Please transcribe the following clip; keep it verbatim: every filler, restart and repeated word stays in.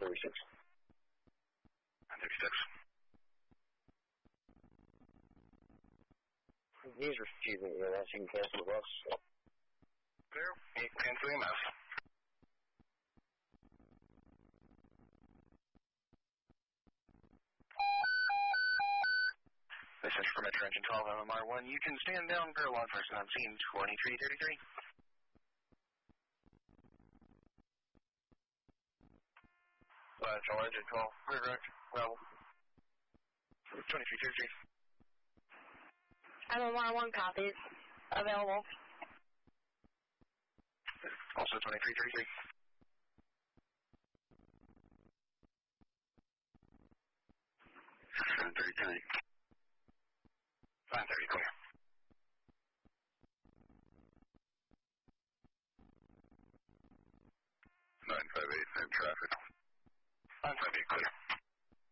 thirty-six. nine thirty-six. He's receiving E M S. You can cancel the bus. Clear. You can cancel E M S. This is for Metro Engine twelve M M R one. You can stand down for law enforcement on scene twenty-three thirty-three. Metro Engine twelve. Redirect. Level. twenty-three thirty-three. M M R one copies. Available. Also twenty-three thirty-three. seven thirty-three. nine thirty, clear. nine five eight, same traffic. nine five eight, clear.